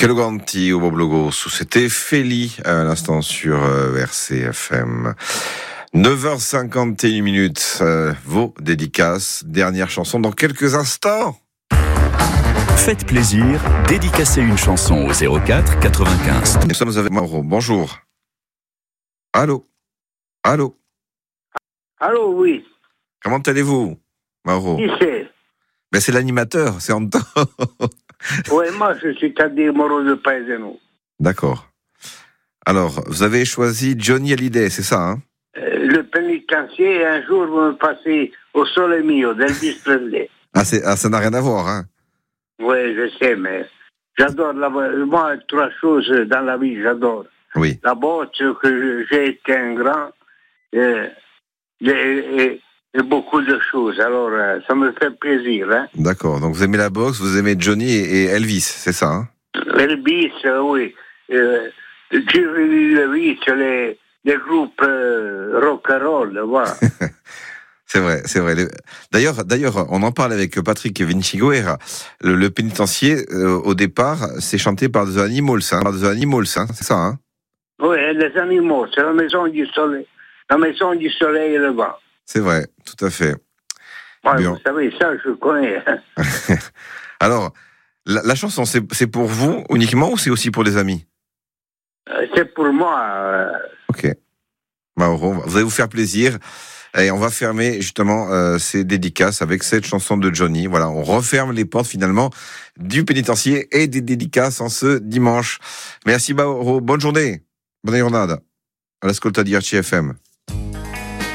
Keloganti au Boblogo, c'était Feli à l'instant sur RCFM. 9h51, vos dédicaces, dernière chanson dans quelques instants. Faites plaisir, dédicacez une chanson au 04 95. Nous sommes avec Mauro, bonjour. Allô. Allô, oui. Comment allez-vous, Mauro? Qui c'est? Ben, c'est l'animateur, c'est Anton. Oui, moi je suis Kadir Moreau de Paesano. D'accord. Alors, vous avez choisi Johnny Hallyday, c'est ça, hein? Le pénitencier, un jour vous me passez au Sole Mio d'Elvis Presley. Ça n'a rien à voir, hein? Oui, je sais, mais j'adore moi, trois choses dans la vie, j'adore. Oui. La boxe, que j'ai été un grand, et beaucoup de choses. Alors, ça me fait plaisir. Hein. D'accord. Donc, vous aimez la boxe, vous aimez Johnny et Elvis, c'est ça, hein? Elvis, oui. Elvis, les groupes rock'n'roll, voilà. C'est vrai. D'ailleurs, on en parle avec Patrick Vinciguerra. Le pénitencier, au départ, c'est chanté par The Animals, c'est ça, hein? Oui, les animaux, c'est la maison du soleil. La maison du soleil et le vent. C'est vrai, tout à fait. Ouais, vous savez, ça, je connais. Alors, la chanson, c'est pour vous uniquement ou c'est aussi pour les amis? C'est pour moi. Ok. Mauro, vous allez vous faire plaisir. Et on va fermer justement ces dédicaces avec cette chanson de Johnny. Voilà, on referme les portes finalement du pénitencier et des dédicaces en ce dimanche. Merci Mauro, bonne journée. Bonne journée. All'ascolto di RCFM.